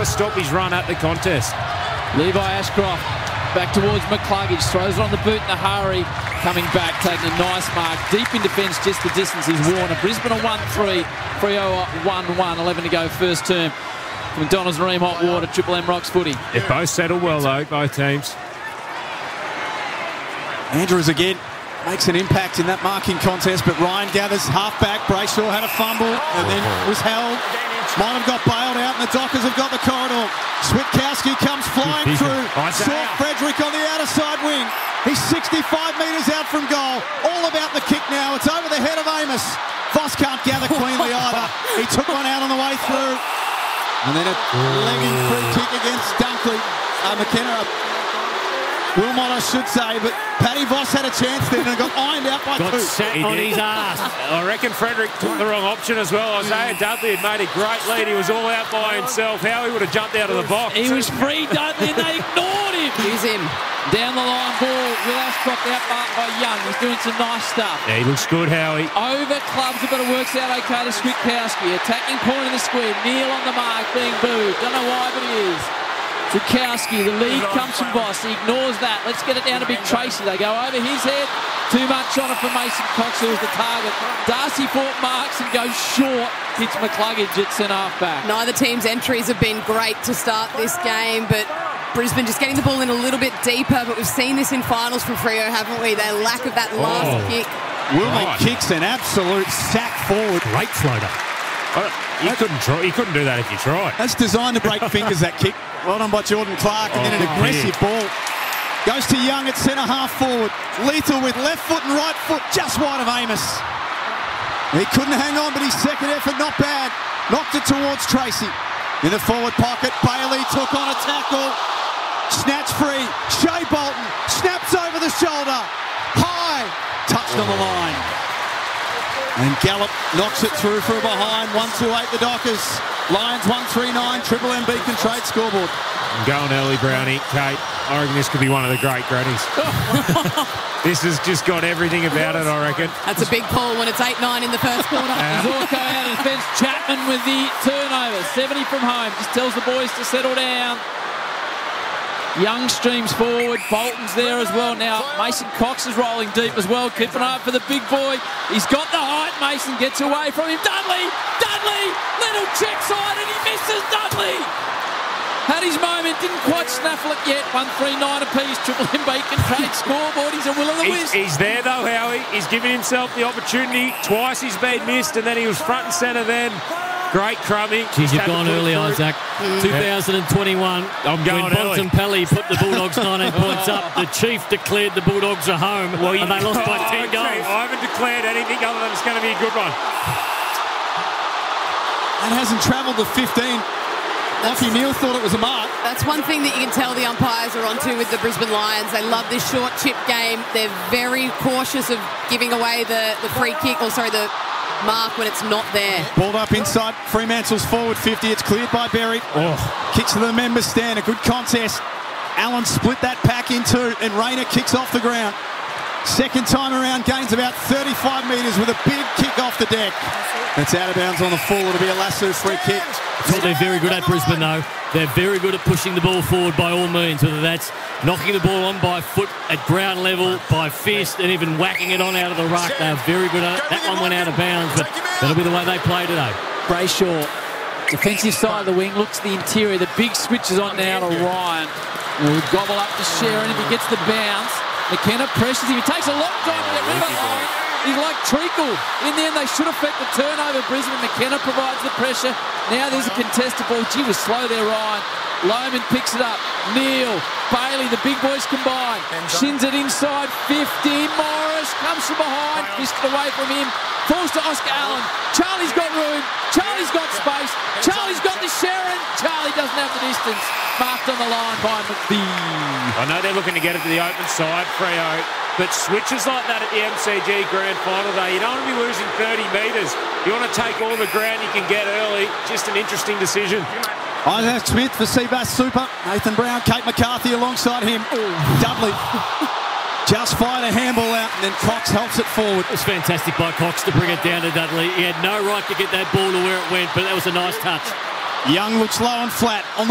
to stop his run at the contest. Levi Ashcroft back towards McCluggage, throws it on the boot in a hurry, coming back, taking a nice mark, deep in defence, just the distance is Warner. Brisbane are 1-3, Freo 1-1, 11 to go first term. McDonald's Ream Hot Water, Triple M Rocks footy. They've both settled well though, both teams. Andrews again makes an impact in that marking contest, but Ryan gathers half-back. Brayshaw had a fumble and then was held. Might have got bailed out and the Dockers have got the corridor. Switkowski comes flying through. Saw Frederick on the outer side wing. He's 65 metres out from goal. All about the kick now. It's over the head of Amos. Voss can't gather cleanly either. He took one out on the way through. And then a legging free kick against Dunkley. McKenna, Wilmot, I should say, but Paddy Voss had a chance then and got ironed out by two. Sat on his ass. I reckon Frederick took the wrong option as well. Isaiah Dudley had made a great lead. He was all out by himself. How he would have jumped out of the box. He was free, Dudley, and they ignored him. Here's him. Down the line ball with Ashcroft outmarked by Young. He's doing some nice stuff. Yeah, he looks good, Howie. Over clubs, but it works out okay to Switkowski. Attacking point of the square. Neil on the mark, being booed. Don't know why, but he is. Switkowski, the lead comes from Voss. He ignores that. Let's get it down to Big Tracy. They go over his head. Too much on it for Mason Cox, who was the target. Darcy Fort marks and goes short. Hits McCluggage at centre-half back. Neither team's entries have been great to start this game, but Brisbane just getting the ball in a little bit deeper, but we've seen this in finals from Freo, haven't we? Their lack of that last kick. Wilmot kicks an absolute sack forward. Great floater. You couldn't do that if you tried. That's designed to break fingers, that kick. Well done by Jordan Clark, and then an aggressive ball. Goes to Young at centre-half forward. Lethal with left foot and right foot just wide of Amos. He couldn't hang on, but his second effort not bad. Knocked it towards Tracy. In the forward pocket, Bailey took on a tackle. Snatch free. Shea Bolton snaps over the shoulder. High. Touched on the line. And Gallup knocks it through for a behind. 1-2-8 the Dockers. Lions 1-3-9. Triple M Beacon Trade scoreboard. I'm going early, Brownie. Kate, I reckon this could be one of the great grannies. This has just got everything about it, I reckon. That's a big pull when it's 8-9 in the first quarter. Zorko out of defence. Chapman with the turnover. 70 from home. Just tells the boys to settle down. Young streams forward. Bolton's there as well now. Mason Cox is rolling deep as well. Keep an eye out for the big boy. He's got the height. Mason gets away from him. Dudley! Little check side and he misses Dudley! Had his moment, didn't quite snaffle it yet. 1-3-9 apiece. Triple M Beacon Trade scoreboard. He's a will-o'-the-wisp. He's there though, Howie. He's given himself the opportunity. Twice he's been missed and then he was front and centre then. Great Crummy. Geez, you've gone early, Isaac. 2021. I'm going when early. Bontempelli put the Bulldogs 19 points up, the Chief declared the Bulldogs are home, and they lost by 10 goals. I haven't declared anything other than it's going to be a good one. And hasn't travelled the 15. Lachie Neale thought it was a mark. That's one thing that you can tell the umpires are onto with the Brisbane Lions. They love this short chip game. They're very cautious of giving away the free kick, the mark when it's not there. Balled up inside. Fremantle's forward 50. It's cleared by Berry. Kicks to the members stand. A good contest. Allen split that pack in two, and Rayner kicks off the ground. Second time around, gains about 35 metres with a big kick off the deck. It's out of bounds on the full. It'll be a Lasso free kick. That's what they're very good at, Brisbane, though. They're very good at pushing the ball forward by all means, whether that's knocking the ball on by foot at ground level, by fist, and even whacking it on out of the ruck. They're very good at it. That one went out of bounds, but that'll be the way they play today. Brayshaw, defensive side of the wing, looks to the interior. The big switch is on now to Ryan. Will gobble up to Sharon if he gets the bounce. McKenna pressures him. He takes a long time to get rid of it. He's like treacle. In the end, they should affect the turnover. Brisbane. McKenna provides the pressure. Now there's a contested ball. Gee, was slow there, Ryan. Loman picks it up. Neil, Bailey, the big boys combine. Shins it inside 50. Morris comes from behind. Fisted away from him. Falls to Oscar Allen. Charlie's got room. Charlie's got space. Charlie's got the Sharon. Charlie doesn't have the distance. Marked on the line by McBee. I know they're looking to get it to the open side, Freo, but switches like that at the MCG Grand Final day, you don't want to be losing 30 metres. You want to take all the ground you can get early. Just an interesting decision. Isaac Smith for Seabass Super. Nathan Brown, Kate McCarthy alongside him. Dudley just fired a handball out, and then Cox helps it forward. It was fantastic by Cox to bring it down to Dudley. He had no right to get that ball to where it went, but that was a nice touch. Young looks low and flat on the